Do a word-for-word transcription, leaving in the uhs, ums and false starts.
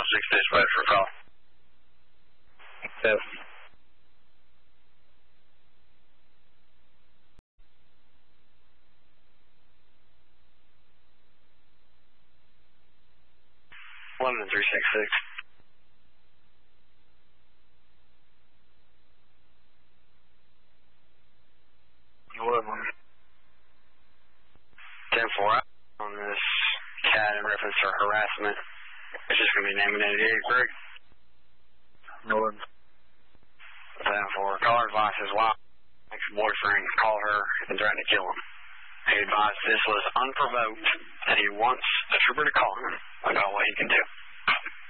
six dispatch for call. Yes. London three six six. Eleven. ten four on this cat in reference to harassment. It's just going to be name and eighty-eight, correct? Eleven. ten four. Caller advised his wife, ex-boyfriend, called her and threatened to kill him. He advised this was unprovoked and he wants the trooper to call him about what he can do.